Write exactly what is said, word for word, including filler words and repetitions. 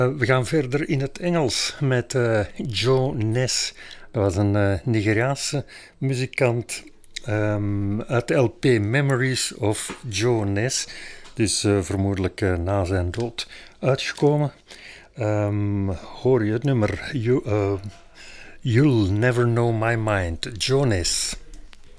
Uh, we gaan verder in het Engels met uh, Joe Ness. Dat was een uh, Nigeriaanse muzikant um, uit de L P Memories of Joe Ness. Dus uh, vermoedelijk uh, na zijn dood uitgekomen. Um, hoor je het nummer you, uh, You'll Never Know My Mind, Joe Ness.